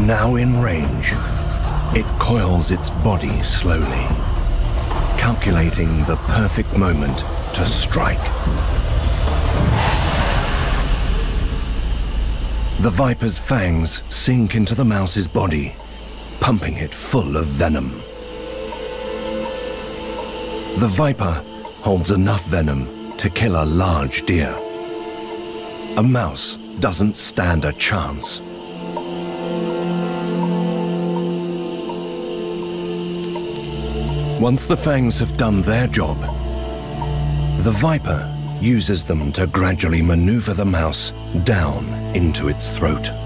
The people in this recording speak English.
Now in range, it coils its body slowly, calculating the perfect moment to strike. The viper's fangs sink into the mouse's body, pumping it full of venom. The viper holds enough venom to kill a large deer. A mouse doesn't stand a chance. Once the fangs have done their job, the viper uses them to gradually maneuver the mouse down into its throat.